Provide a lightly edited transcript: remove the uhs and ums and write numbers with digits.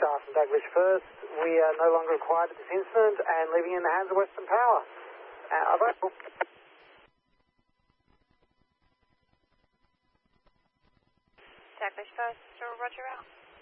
staff from Douglas First. We are no longer required at this incident and leaving in the hands of Western Power. Available. Douglas First, Roger out.